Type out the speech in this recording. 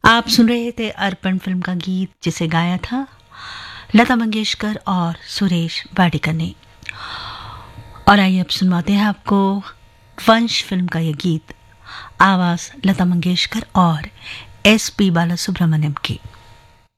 आप सुन रहे थे अर्पण फिल्म का गीत जिसे गाया था लता मंगेशकर और सुरेश वाडीकर ने। और आइए अब सुनवाते हैं आपको वंश फिल्म का यह गीत, आवाज लता मंगेशकर और SP बालासुब्रमण्यम की।